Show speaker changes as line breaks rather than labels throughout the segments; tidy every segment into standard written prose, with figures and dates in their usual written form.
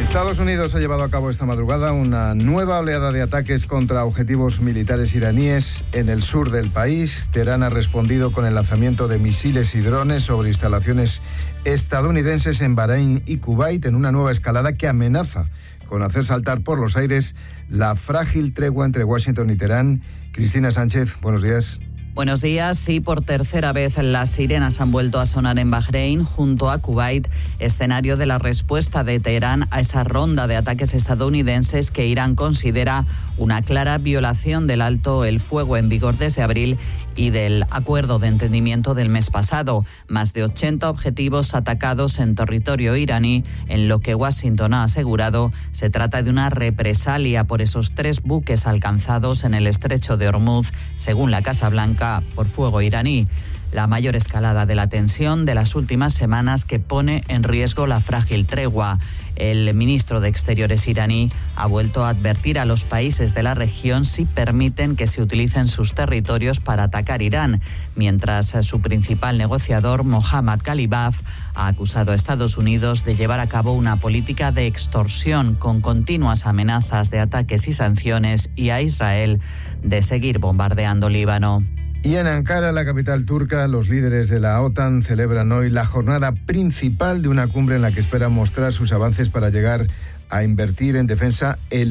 Estados Unidos ha llevado a cabo esta madrugada una nueva oleada de ataques contra objetivos militares iraníes en el sur del país. Teherán ha respondido con el lanzamiento de misiles y drones sobre instalaciones estadounidenses en Bahrein y Kuwait, en una nueva escalada que amenaza con hacer saltar por los aires la frágil tregua entre Washington y Teherán. Cristina Sánchez, buenos días.
Buenos días. Sí, por tercera vez las sirenas han vuelto a sonar en Bahrein junto a Kuwait, escenario de la respuesta de Teherán a esa ronda de ataques estadounidenses que Irán considera una clara violación del alto el fuego en vigor desde abril y del acuerdo de entendimiento del mes pasado. Más de 80 objetivos atacados en territorio iraní, en lo que Washington ha asegurado se trata de una represalia por esos 3 buques alcanzados en el estrecho de Hormuz, según la Casa Blanca, por fuego iraní. La mayor escalada de la tensión de las últimas semanas que pone en riesgo la frágil tregua. El ministro de Exteriores iraní ha vuelto a advertir a los países de la región si permiten que se utilicen sus territorios para atacar Irán, mientras su principal negociador, Mohammad Ghalibaf, ha acusado a Estados Unidos de llevar a cabo una política de extorsión con continuas amenazas de ataques y sanciones, y a Israel de seguir bombardeando Líbano.
Y en Ankara, la capital turca, los líderes de la OTAN celebran hoy la jornada principal de una cumbre en la que esperan mostrar sus avances para llegar a invertir en defensa el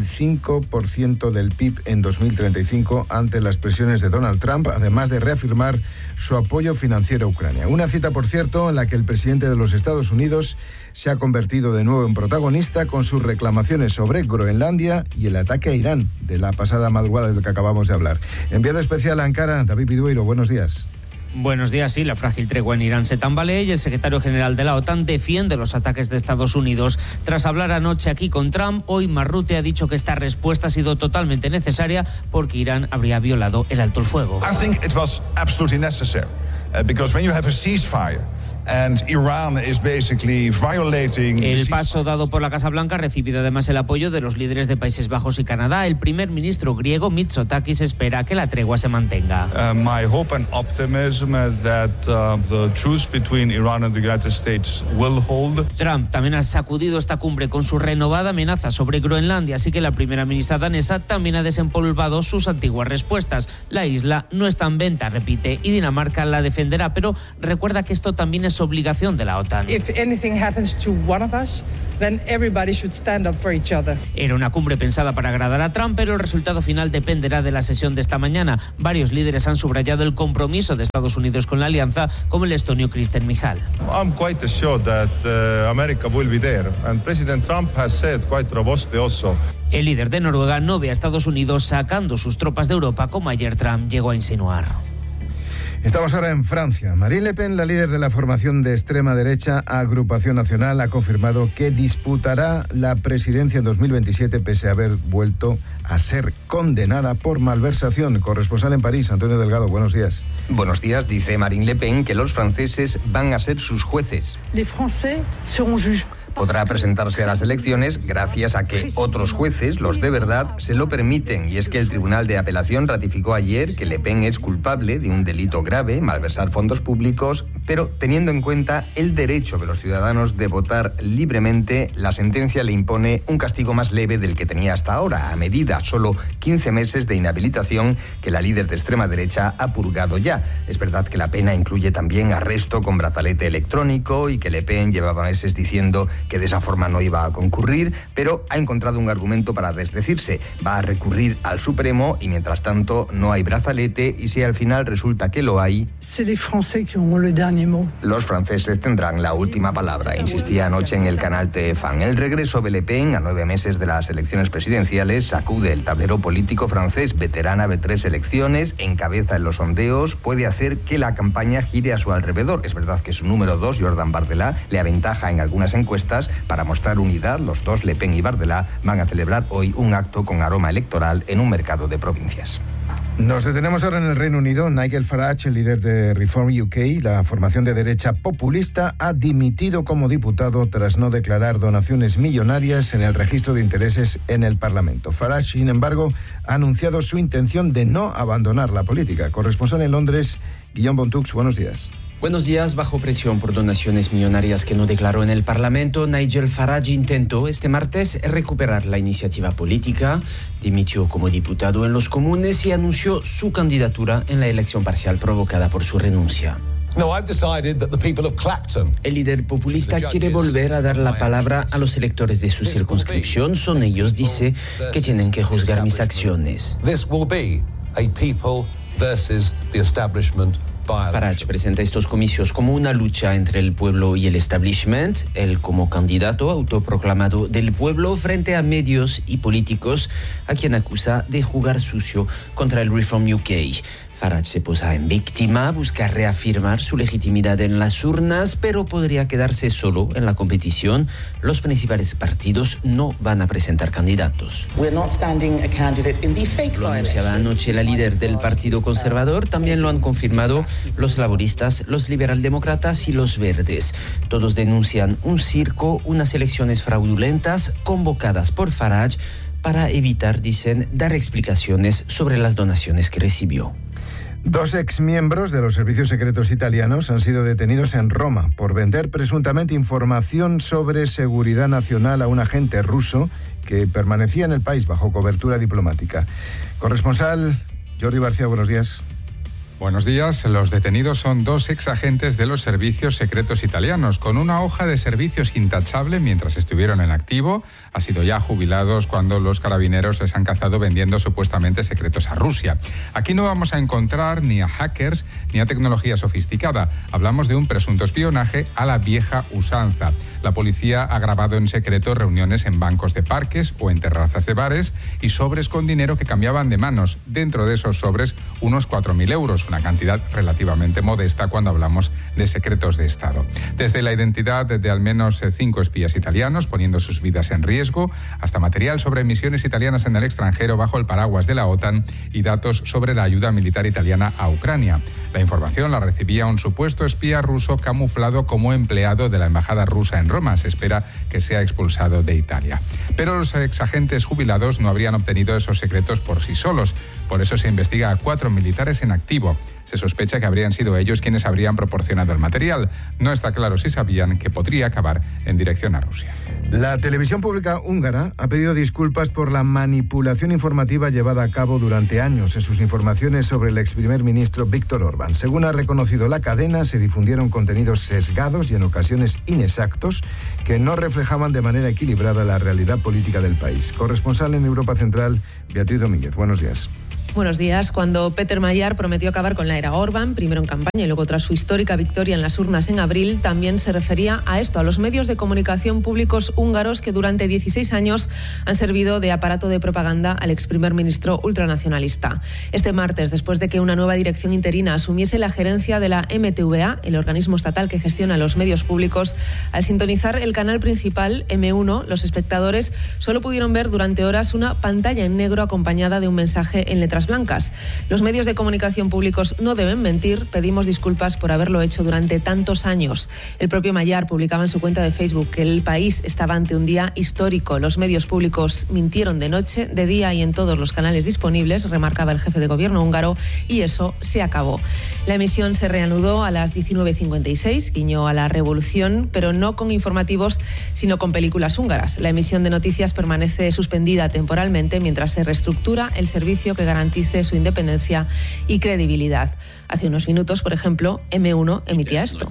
5% del PIB en 2035 ante las presiones de Donald Trump, además de reafirmar su apoyo financiero a Ucrania. Una cita, por cierto, en la que el presidente de los Estados Unidos se ha convertido de nuevo en protagonista con sus reclamaciones sobre Groenlandia y el ataque a Irán de la pasada madrugada del que acabamos de hablar. Enviado especial a Ankara, David Pidueiro, buenos días.
Buenos días. Sí, la frágil tregua en Irán se tambalea y el secretario general de la OTAN defiende los ataques de Estados Unidos. Tras hablar anoche aquí con Trump, hoy Marrutte ha dicho que esta respuesta ha sido totalmente necesaria porque Irán habría violado el alto el fuego.
I think it was absolutely necessary because when you have a ceasefire and Iran is basically violating
el paso dado por la Casa Blanca ha recibido además el apoyo de los líderes de Países Bajos y Canadá. El primer ministro griego Mitsotakis espera que la tregua se mantenga.
My hope and optimism that the truce between Iran and the United States will hold.
Trump también ha sacudido esta cumbre con su renovada amenaza sobre Groenlandia, así que la primera ministra danesa también ha desempolvado sus antiguas respuestas. La isla no está en venta, repite, y Dinamarca la defenderá, pero recuerda que esto también es obligación de la OTAN. Era una cumbre pensada para agradar a Trump, pero el resultado final dependerá de la sesión de esta mañana. Varios líderes han subrayado el compromiso de Estados Unidos con la alianza, como el estonio Kristen Michal.
I'm quite assured that America will be there, and President Trump has said quite robustly also.
El líder de Noruega no ve a Estados Unidos sacando sus tropas de Europa, como ayer Trump llegó a insinuar.
Estamos ahora en Francia. Marine Le Pen, la líder de la formación de extrema derecha Agrupación Nacional, ha confirmado que disputará la presidencia en 2027 pese a haber vuelto a ser condenada por malversación. Corresponsal en París, Antonio Delgado, buenos días.
Buenos días. Dice Marine Le Pen que los franceses van a ser sus jueces.
Les Français seront juges.
Podrá presentarse a las elecciones gracias a que otros jueces, los de verdad, se lo permiten. Y es que el Tribunal de Apelación ratificó ayer que Le Pen es culpable de un delito grave, malversar fondos públicos, pero teniendo en cuenta el derecho de los ciudadanos de votar libremente, la sentencia le impone un castigo más leve del que tenía hasta ahora, a medida solo 15 meses de inhabilitación que la líder de extrema derecha ha purgado ya. Es verdad que la pena incluye también arresto con brazalete electrónico y que Le Pen llevaba meses diciendo que de esa forma no iba a concurrir, pero ha encontrado un argumento para desdecirse. Va a recurrir al Supremo y mientras tanto no hay brazalete, y si al final resulta que lo hay, los franceses tendrán la última palabra, insistía anoche en el canal TF1. El regreso de Le Pen a 9 meses de las elecciones presidenciales sacude el tablero político francés. Veterana de 3 elecciones, encabeza en los sondeos, puede hacer que la campaña gire a su alrededor. Es verdad que su número 2, Jordan Bardella, le aventaja en algunas encuestas. Para mostrar unidad, los dos, Le Pen y Bardella, van a celebrar hoy un acto con aroma electoral en un mercado de provincias.
Nos detenemos ahora en el Reino Unido. Nigel Farage, el líder de Reform UK, la formación de derecha populista, ha dimitido como diputado tras no declarar donaciones millonarias en el registro de intereses en el Parlamento. Farage, sin embargo, ha anunciado su intención de no abandonar la política. Corresponsal en Londres, Guillaume Bontux, buenos días.
Buenos días. Bajo presión por donaciones millonarias que no declaró en el Parlamento, Nigel Farage intentó este martes recuperar la iniciativa política, dimitió como diputado en los Comunes y anunció su candidatura en la elección parcial provocada por su renuncia. El líder populista quiere volver a dar la palabra a los electores de su circunscripción. Son ellos, dice, que tienen que juzgar mis acciones. Farage presenta estos comicios como una lucha entre el pueblo y el establishment, él como candidato autoproclamado del pueblo frente a medios y políticos a quien acusa de jugar sucio contra el Reform UK. Farage se posa en víctima, busca reafirmar su legitimidad en las urnas, pero podría quedarse solo en la competición. Los principales partidos no van a presentar candidatos. Lo anunciaba anoche la líder del Partido Conservador, también lo han confirmado los laboristas, los liberaldemócratas y los verdes. Todos denuncian un circo, unas elecciones fraudulentas convocadas por Farage para evitar, dicen, dar explicaciones sobre las donaciones que recibió.
2 exmiembros de los servicios secretos italianos han sido detenidos en Roma por vender presuntamente información sobre seguridad nacional a un agente ruso que permanecía en el país bajo cobertura diplomática. Corresponsal Jordi García, buenos días.
Buenos días. Los detenidos son 2 exagentes de los servicios secretos italianos, con una hoja de servicios intachable mientras estuvieron en activo. Han sido ya jubilados cuando los carabineros les han cazado vendiendo supuestamente secretos a Rusia. Aquí no vamos a encontrar ni a hackers ni a tecnología sofisticada. Hablamos de un presunto espionaje a la vieja usanza. La policía ha grabado en secreto reuniones en bancos de parques o en terrazas de bares y sobres con dinero que cambiaban de manos. Dentro de esos sobres, unos 4.000 euros. Una cantidad relativamente modesta cuando hablamos de secretos de Estado. Desde la identidad de al menos 5 espías italianos, poniendo sus vidas en riesgo, hasta material sobre misiones italianas en el extranjero bajo el paraguas de la OTAN y datos sobre la ayuda militar italiana a Ucrania. La información la recibía un supuesto espía ruso camuflado como empleado de la embajada rusa en Roma. Se espera que sea expulsado de Italia. Pero los exagentes jubilados no habrían obtenido esos secretos por sí solos. Por eso se investiga a 4 militares en activo. Se sospecha que habrían sido ellos quienes habrían proporcionado el material. No está claro si sabían que podría acabar en dirección a Rusia.
La televisión pública húngara ha pedido disculpas por la manipulación informativa llevada a cabo durante años en sus informaciones sobre el ex primer ministro Viktor Orbán. Según ha reconocido la cadena, se difundieron contenidos sesgados y en ocasiones inexactos que no reflejaban de manera equilibrada la realidad política del país. Corresponsal en Europa Central, Beatriz Domínguez. Buenos días.
Buenos días. Cuando Peter Magyar prometió acabar con la era Orbán, primero en campaña y luego tras su histórica victoria en las urnas en abril, también se refería a esto, a los medios de comunicación públicos húngaros que durante 16 años han servido de aparato de propaganda al ex primer ministro ultranacionalista. Este martes, después de que una nueva dirección interina asumiese la gerencia de la MTVA, el organismo estatal que gestiona los medios públicos, al sintonizar el canal principal M1, los espectadores solo pudieron ver durante horas una pantalla en negro acompañada de un mensaje en letras blancas. Los medios de comunicación públicos no deben mentir. Pedimos disculpas por haberlo hecho durante tantos años. El propio Magyar publicaba en su cuenta de Facebook que el país estaba ante un día histórico. Los medios públicos mintieron de noche, de día y en todos los canales disponibles, remarcaba el jefe de gobierno húngaro, y eso se acabó. La emisión se reanudó a las 19:56, guiñó a la revolución, pero no con informativos, sino con películas húngaras. La emisión de noticias permanece suspendida temporalmente mientras se reestructura el servicio que garantice su independencia y credibilidad. Hace unos minutos, por ejemplo, M1 emitía esto.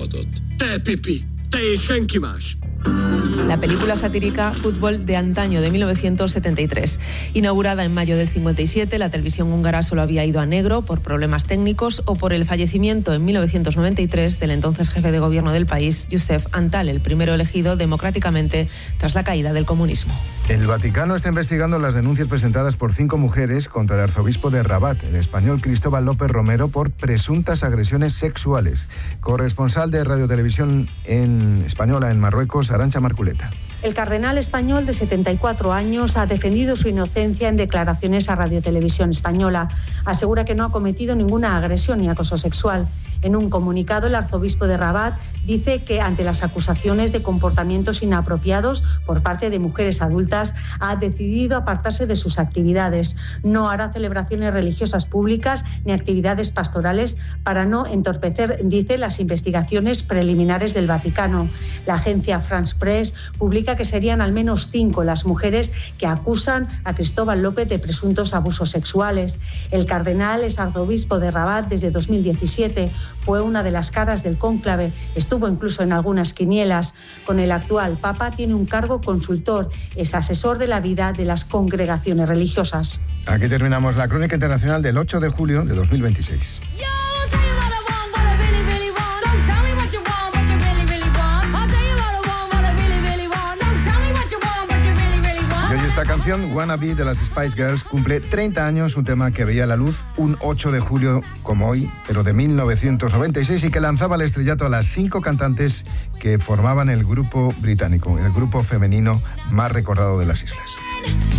La película satírica Fútbol de antaño de 1973. Inaugurada en mayo del 57, la televisión húngara solo había ido a negro por problemas técnicos o por el fallecimiento en 1993 del entonces jefe de gobierno del país, József Antall, el primero elegido democráticamente tras la caída del comunismo.
El Vaticano está investigando las denuncias presentadas por 5 mujeres contra el arzobispo de Rabat, el español Cristóbal López Romero, por presuntas agresiones sexuales. Corresponsal de Radio Televisión Española en Marruecos, Arantxa Marculeta.
El cardenal español de 74 años ha defendido su inocencia en declaraciones a Radio Televisión Española. Asegura que no ha cometido ninguna agresión ni acoso sexual. En un comunicado, el arzobispo de Rabat dice que ante las acusaciones de comportamientos inapropiados por parte de mujeres adultas, ha decidido apartarse de sus actividades. No hará celebraciones religiosas públicas ni actividades pastorales para no entorpecer, dice, las investigaciones preliminares del Vaticano. La agencia France Press publica que serían al menos 5 las mujeres que acusan a Cristóbal López de presuntos abusos sexuales. El cardenal es arzobispo de Rabat desde 2017, fue una de las caras del cónclave, estuvo incluso en algunas quinielas. Con el actual Papa tiene un cargo consultor, es asesor de la vida de las congregaciones religiosas.
Aquí terminamos la crónica internacional del 8 de julio de 2026. La canción Wanna Be de las Spice Girls cumple 30 años, un tema que veía la luz un 8 de julio como hoy, pero de 1996, y que lanzaba al estrellato a las 5 cantantes que formaban el grupo británico, el grupo femenino más recordado de las islas.